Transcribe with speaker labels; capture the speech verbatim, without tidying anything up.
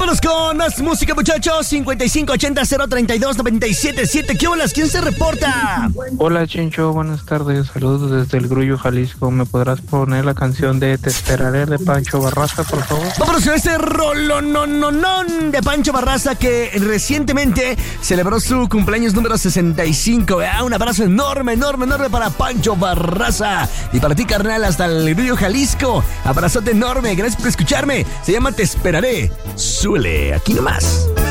Speaker 1: Vámonos con más música, muchachos. cincuenta y cinco ochenta cero treinta y dos noventa y siete siete. ¿Qué horas? ¿Quién se reporta?
Speaker 2: Hola, Chencho, buenas tardes. Saludos desde el Grullo, Jalisco. ¿Me podrás poner la canción de Te Esperaré de Pancho Barraza, por favor?
Speaker 1: Vámonos con este rolonononón de Pancho Barraza, que recientemente celebró su cumpleaños número sesenta y cinco. ¿eh? Un abrazo enorme, enorme, enorme para Pancho Barraza. Y para ti, carnal, hasta el Grullo, Jalisco. Abrazote enorme, gracias por escucharme. Se llama Te Esperaré. Súbele, aquí nomás.